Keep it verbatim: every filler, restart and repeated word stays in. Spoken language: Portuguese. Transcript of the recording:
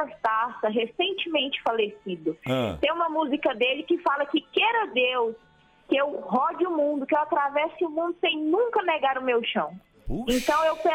Tarça, recentemente falecido. Ah. Tem uma música dele que fala que queira Deus que eu rode o mundo, que eu atravesse o mundo sem nunca negar o meu chão. Puxa. Então eu